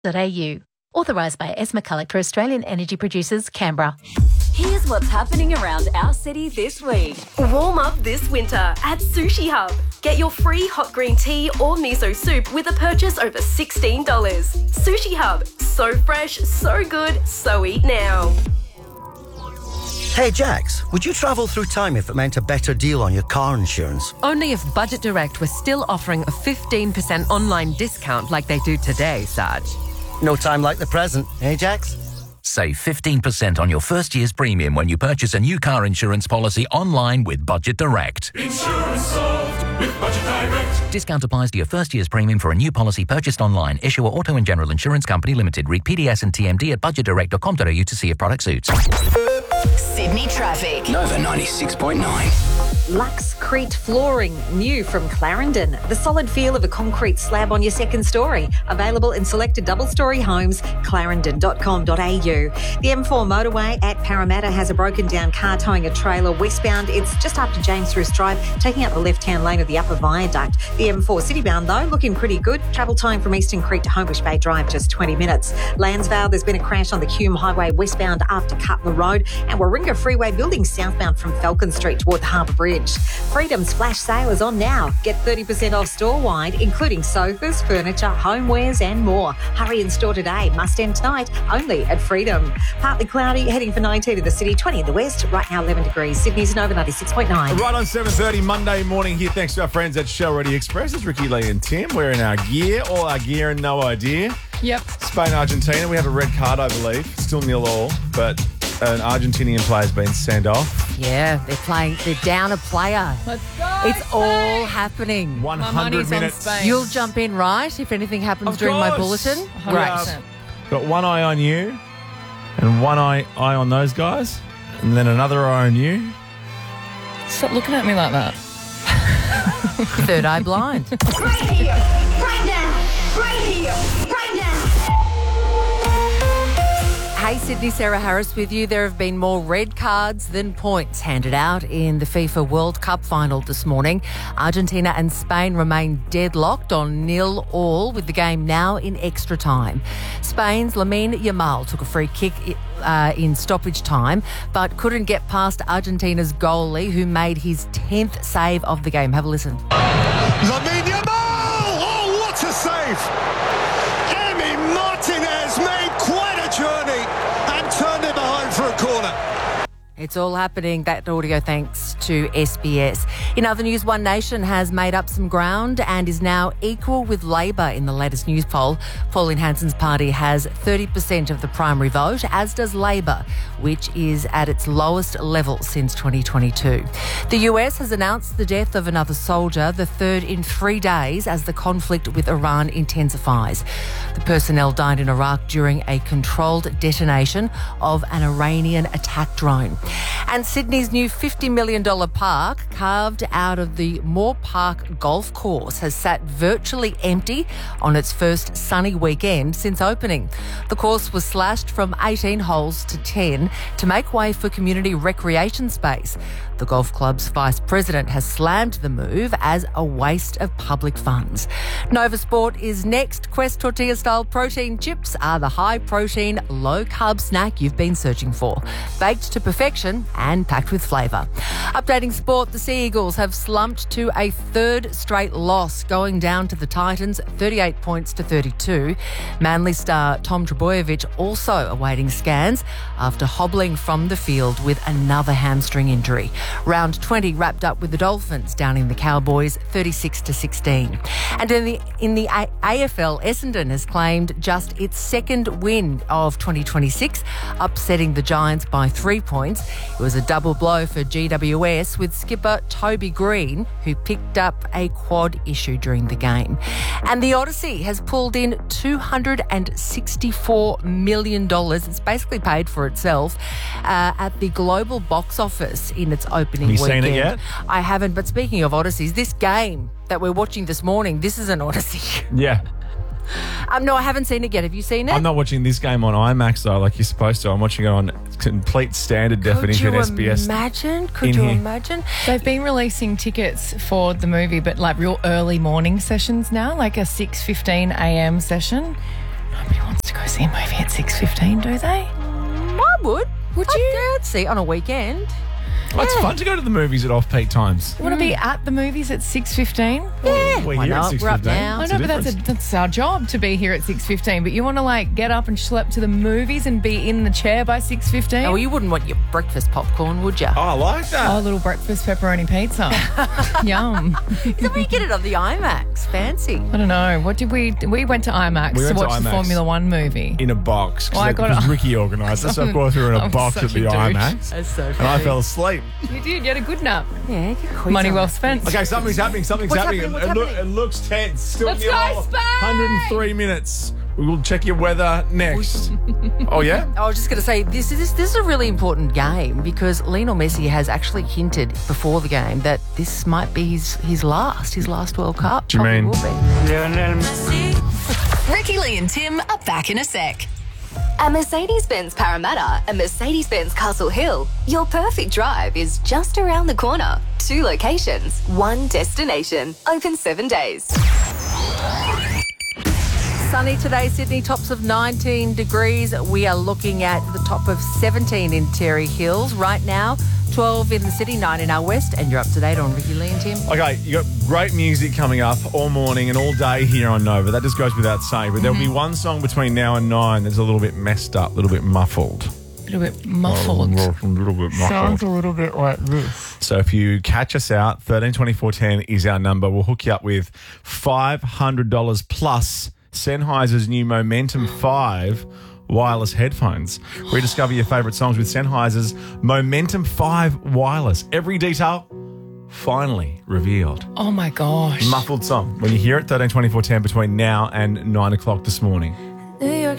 Authorised by S. McCulloch for Australian Energy Producers, Canberra. Here's what's happening around our city this week. Warm up this winter at Sushi Hub. Get your free hot green tea or miso soup with a purchase over $16. Sushi Hub. So fresh, so good, so eat now. Hey Jax, would you travel through time if it meant a better deal on your car insurance? Only if Budget Direct was still offering a 15% online discount like they do today, Sarge. No time like the present, eh Jax? Save 15% on your first year's premium when you purchase a new car insurance policy online with Budget Direct. Insurance solved with Budget Direct. Discount applies to your first year's premium for a new policy purchased online. Issuer Auto and General Insurance Company Limited. Read PDS and TMD at budgetdirect.com.au to see if product suits. Sydney traffic. Nova 96.9. Lux Crete flooring, new from Clarendon. The solid feel of a concrete slab on your second story. Available in selected double-storey homes, clarendon.com.au. The M4 motorway at Parramatta has a broken down car towing a trailer westbound. It's just after James Roos Drive, taking out the left-hand lane of the upper viaduct. The M4 citybound, though, looking pretty good. Travel time from Eastern Creek to Homebush Bay Drive, just 20 minutes. Lansvale, there's been a crash on the Hume Highway westbound after Cutler Road, and Warringah Freeway building southbound from Falcon Street toward the Harbour Bridge. Freedom's flash sale is on now. Get 30% off store-wide, including sofas, furniture, homewares and more. Hurry and store today. Must end tonight, only at Freedom. Partly cloudy, heading for 19 in the city, 20 in the west. Right now 11 degrees. Sydney's Nova 96.9. Right on 7:30 Monday morning here. Thanks to our friends at Shell Ready Express. It's Ricky, Lee and Tim. We're in our gear, all our gear and no idea. Yep. Spain, Argentina. We have a red card, I believe. Still 0-0, but an Argentinian player's been sent off. Yeah, they're down a player. Let's go, It's Spain. all happening. 100 minutes. You'll jump in, right, if anything happens Of during my course. bulletin? 100%. Got one eye on you and one eye on those guys, and then another eye on you. Stop looking at me like that. Third eye blind. Right here, right now, right here, right now. Hey Sydney, Sarah Harris with you. There have been more red cards than points handed out in the FIFA World Cup final this morning. Argentina and Spain remain deadlocked on 0-0 with the game now in extra time. Spain's Lamine Yamal took a free kick in stoppage time but couldn't get past Argentina's goalie who made his 10th save of the game. Have a listen. Lamine Yamal! Oh, what a save! Emi Martinez made quite a journey and turned it behind for a corner. It's all happening. That audio thanks to SBS. In other news, One Nation has made up some ground and is now equal with Labor in the latest news poll. Pauline Hanson's party has 30% of the primary vote, as does Labor, which is at its lowest level since 2022. The US has announced the death of another soldier, the third in 3 days as the conflict with Iran intensifies. The personnel died in Iraq during a controlled detonation of an Iranian attack drone. And Sydney's new $50 million park, carved out of the Moore Park golf course, has sat virtually empty on its first sunny weekend since opening. The course was slashed from 18 holes to 10 to make way for community recreation space. The golf club's vice president has slammed the move as a waste of public funds. Nova Sport is next. Quest tortilla-style protein chips are the high-protein, low-carb snack you've been searching for. Baked to perfection and packed with flavour. Updating sport, the Sea Eagles have slumped to a third straight loss, going down to the Titans 38 points to 32. Manly star Tom Trbojevic also awaiting scans after hobbling from the field with another hamstring injury. Round 20 wrapped up with the Dolphins downing the Cowboys 36-16. And in the AFL, Essendon has claimed just its second win of 2026, upsetting the Giants by 3 points. It was a double blow for GWS with skipper Toby Green, who picked up a quad issue during the game. And the Odyssey has pulled in $264 million. It's basically paid for itself at the global box office in its opening weekend. Have you seen it yet? I haven't, but speaking of Odysseys, this game that we're watching this morning, this is an Odyssey. Yeah. No, I haven't seen it yet. Have you seen it? I'm not watching this game on IMAX, though, like you're supposed to. I'm watching it on complete standard definition SBS. Could you imagine? They've been releasing tickets for the movie, but like real early morning sessions now, like a 6:15 a.m. session. Nobody wants to go see a movie at 6:15, do they? I would. Would you? I'd see it on a weekend. Oh, it's fun to go to the movies at off-peak times. You want to be at the movies at 6:15? Yeah. We're Why here at not? 6:15. We're up now. I know, but that's our job to be here at 6:15. But you want to like get up and schlep to the movies and be in the chair by 6:15? Oh, well, you wouldn't want your breakfast popcorn, would you? Oh, I like that. Oh, a little breakfast pepperoni pizza. Yum. Is that where you get it on the IMAX? Fancy. I don't know. What did we went to IMAX We to went to watch the IMAX. Formula One movie. In a box. Well, I got Because it- Ricky organised it. So, of course, we were in a I'm box such at the a douche. IMAX. That's so And I funny. fell asleep. You did. You had a good nap. Yeah, get quiz Money on well it. spent. Okay, something's happening. Something's What's happening. happening? What's happening? It looks tense. Still Let's near go, Spain! 103 minutes. We will check your weather next. Oh, yeah? I was just going to say, this is a really important game because Lionel Messi has actually hinted before the game that this might be his last World Cup. Do you Probably mean? will be. Ricky Lee and Tim are back in a sec. At Mercedes-Benz Parramatta and Mercedes-Benz Castle Hill, your perfect drive is just around the corner. 2 locations, 1 destination. Open 7 days. Sunny today, Sydney, tops of 19 degrees. We are looking at the top of 17 in Terry Hills. Right now, 12 in the city, 9 in our west. And you're up to date on Ricky Lee and Tim. Okay, you got great music coming up all morning and all day here on Nova. That just goes without saying. But there'll be one song between now and 9 that's a little bit messed up, a little bit muffled. A little bit muffled. A little bit muffled. Sounds a little bit like this. So if you catch us out, 13 24 10 is our number. We'll hook you up with $500 plus Sennheiser's new Momentum 5 wireless headphones. Rediscover your favourite songs with Sennheiser's Momentum 5 wireless. Every detail finally revealed. Oh my gosh. Muffled song. When you hear it, 13 24 10 between now and 9 o'clock this morning. New York